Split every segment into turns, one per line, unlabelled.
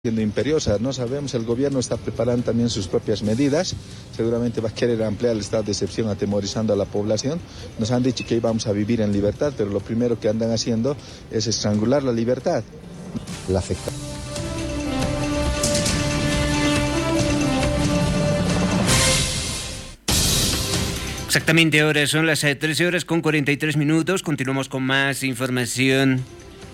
Siendo imperiosa, no sabemos, el gobierno está preparando también sus propias medidas, seguramente va a querer ampliar el estado de excepción atemorizando a la población. Nos han dicho que íbamos a vivir en libertad, pero lo primero que andan haciendo es estrangular la libertad.
La afecta.
Exactamente, ahora son las 13 horas con 43 minutos, continuamos con más información.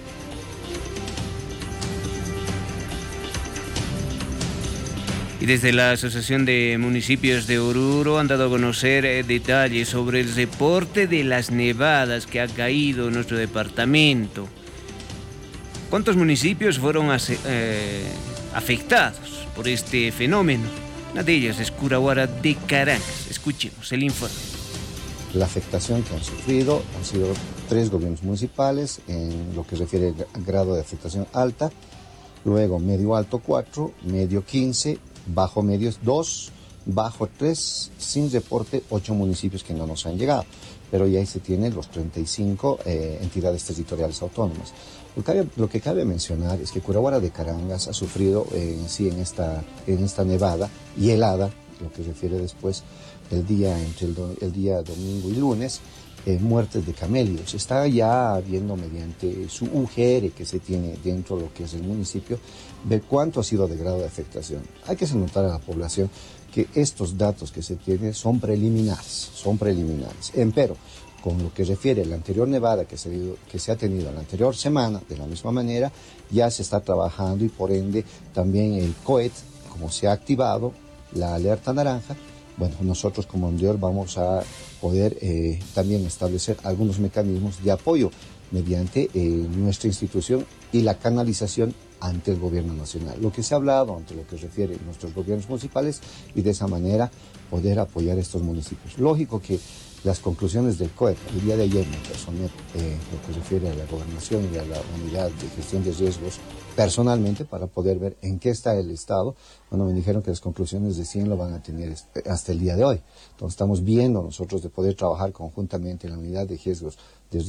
Y desde la Asociación de Municipios de Oruro han dado a conocer detalles sobre el reporte de las nevadas que ha caído en nuestro departamento. ¿Cuántos municipios fueron afectados por este fenómeno? Una de ellas es Curahuara de Carangas. Escuchemos el informe.
La afectación que han sufrido han sido 3 gobiernos municipales en lo que refiere al grado de afectación alta, luego medio alto 4, medio 15, bajo medios 2, bajo 3, sin reporte 8 municipios que no nos han llegado, pero ya ahí se tienen los 35 entidades territoriales autónomas. Lo que cabe mencionar es que Curahuara de Carangas ha sufrido en esta nevada y helada, lo que refiere después el día domingo y lunes, muertes de camellos. Está ya viendo mediante su UGR que se tiene dentro de lo que es el municipio, ver cuánto ha sido de grado de afectación. Hay que notar a la población que estos datos que se tienen son preliminares. Empero, con lo que refiere a la anterior nevada que se ha tenido la anterior semana, de la misma manera, ya se está trabajando y por ende también el COET, como se ha activado la alerta naranja, bueno, nosotros como Ondeor vamos a poder también establecer algunos mecanismos de apoyo mediante nuestra institución y la canalización ante el gobierno nacional. Lo que se ha hablado ante lo que refiere a nuestros gobiernos municipales y de esa manera poder apoyar a estos municipios. Lógico que las conclusiones del COEP, el día de ayer me personé lo que refiere a la gobernación y a la unidad de gestión de riesgos personalmente para poder ver en qué está el estado. Bueno, me dijeron que las conclusiones de 100 lo van a tener hasta el día de hoy. Entonces estamos viendo nosotros de poder trabajar conjuntamente en la unidad de riesgos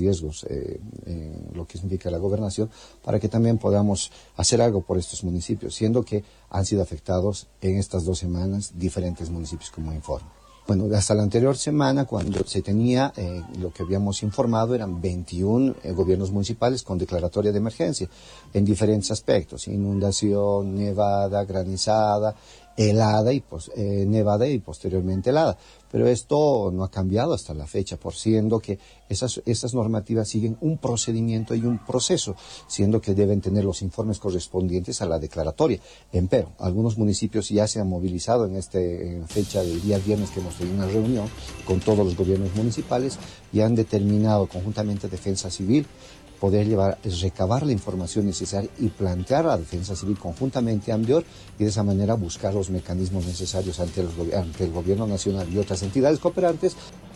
en lo que significa la gobernación para que también podamos hacer algo por estos municipios, siendo que han sido afectados en estas 2 semanas diferentes municipios como informe. Bueno, hasta la anterior semana, cuando se tenía lo que habíamos informado, eran 21 gobiernos municipales con declaratoria de emergencia en diferentes aspectos: inundación, nevada, granizada, helada nevada y posteriormente helada. Pero esto no ha cambiado hasta la fecha, por siendo que esas normativas siguen un procedimiento y un proceso, siendo que deben tener los informes correspondientes a la declaratoria. Empero, algunos municipios ya se han movilizado en fecha del día viernes que hemos tenido una reunión con todos los gobiernos municipales y han determinado conjuntamente Defensa Civil poder recabar la información necesaria y plantear a la Defensa Civil conjuntamente a AMDEOR y de esa manera buscar los mecanismos necesarios ante el Gobierno Nacional y otras entidades cooperantes